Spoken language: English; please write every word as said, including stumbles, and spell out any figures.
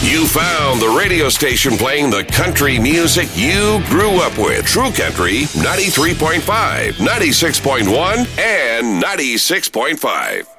You found the radio station playing the country music you grew up with. True Country ninety-three point five, ninety-six point one, and ninety-six point five.